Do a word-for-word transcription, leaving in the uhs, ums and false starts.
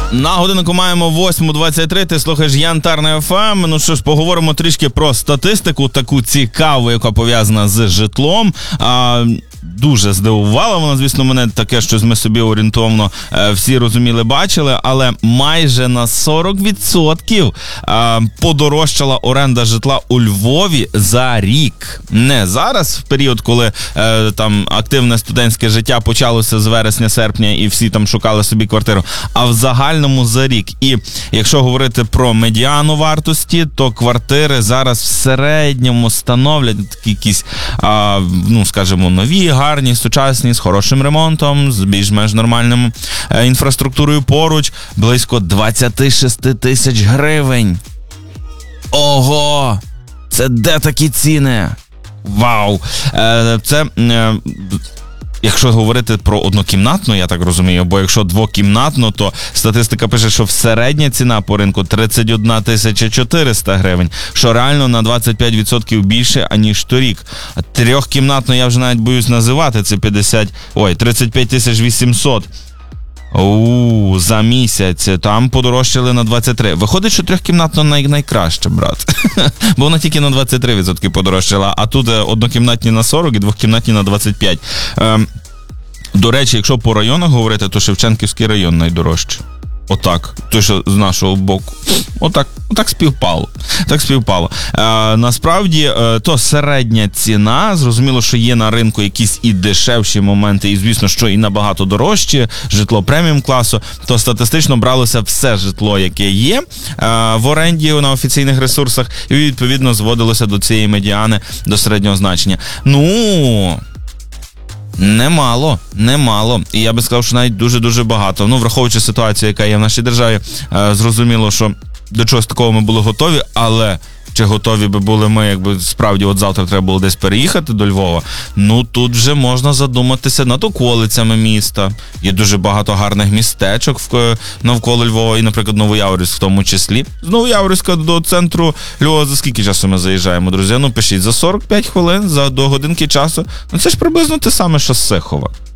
На годинку маємо восьма двадцять три, ти слухаєш Янтарний еф ем. Ну що ж, поговоримо трішки про статистику, таку цікаву, яка пов'язана з житлом. А, дуже здивувала вона, звісно, мене, таке, що ми собі орієнтовно е, всі розуміли, бачили, але майже на сорок відсотків е, подорожчала оренда житла у Львові за рік. Не зараз, в період, коли е, там активне студентське життя почалося з вересня-серпня і всі там шукали собі квартиру, а в загальному за рік. І якщо говорити про медіану вартості, то квартири зараз в середньому становлять такі якісь, а, ну, скажімо, нові, гарні, сучасні, з хорошим ремонтом, з більш-менш нормальним е, інфраструктурою поруч, близько двадцять шість тисяч гривень. Ого! Це де такі ціни? Вау! Е, це... Е, Якщо говорити про однокімнатну, я так розумію, бо якщо двокімнатну, то статистика пише, що середня ціна по ринку тридцять одна тисяча чотириста гривень, що реально на двадцять п'ять відсотків більше, аніж торік. Трьохкімнатну я вже навіть боюсь називати, це п'ятдесят, ой, тридцять п'ять тисяч вісімсот. Оу, за місяць. Там подорожчали на двадцять три. Виходить, що трьохкімнатно най- найкраще, брат. Бо вона тільки на двадцять три відсотки подорожчала, а тут однокімнатні на сорок і двохкімнатні на двадцять п'ять. Ем, до речі, якщо по районах говорити, то Шевченківський район найдорожчий. Отак, той, що з нашого боку. Отак, отак співпало. Так співпало. Е, насправді, е, то середня ціна. Зрозуміло, що є на ринку якісь і дешевші моменти, і, звісно, що і набагато дорожче, житло преміум класу, то статистично бралося все житло, яке є е, в оренді на офіційних ресурсах, і, відповідно, зводилося до цієї медіани, до середнього значення. Ну... Немало, немало. І я би сказав, що навіть дуже-дуже багато. Ну, враховуючи ситуацію, яка є в нашій державі, е, зрозуміло, що до чогось такого ми були готові, але чи готові би були ми, якби справді от завтра треба було десь переїхати до Львова, ну тут вже можна задуматися над околицями міста. Є дуже багато гарних містечок в, навколо Львова, і, наприклад, Новояворівськ в тому числі. З Новояворівська до центру Львова за скільки часу ми заїжджаємо, друзі? Ну, пишіть, за сорок п'ять хвилин, за до годинки часу. Ну, це ж приблизно те саме, що з Сихова.